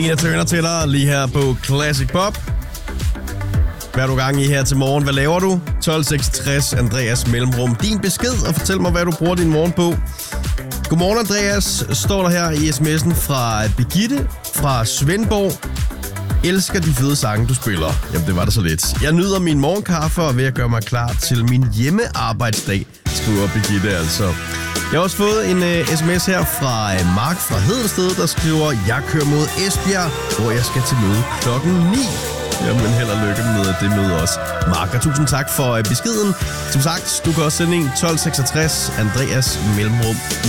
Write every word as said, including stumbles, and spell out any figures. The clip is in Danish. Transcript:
Tina Turner til dig lige her på Classic Pop. Hvad er du gang i her til morgen? Hvad laver du? tolv seksogtres, Andreas Mellemrum. Din besked, og fortæl mig, hvad du bruger din morgen på. Godmorgen, Andreas, står der her i sms'en fra Birgitte fra Svendborg. Elsker de fede sange, du spiller. Jamen, det var det så lidt. Jeg nyder min morgenkaffe og er ved at gøre mig klar til min hjemmearbejdsdag, skriver Birgitte altså. Jeg har også fået en uh, sms her fra uh, Mark fra Hedensted, der skriver, jeg kører mod Esbjerg, hvor jeg skal til møde klokken ni. Jamen, held og lykke med det møde også, Mark. Og tusind tak for uh, beskeden. Som sagt, du kan også sende en tolv seksogtres, Andreas Mellemrum.